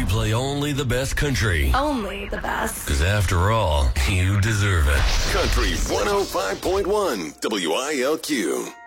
play only the best country. Only the best. Because after all, you deserve it. Country 105.1 WILQ.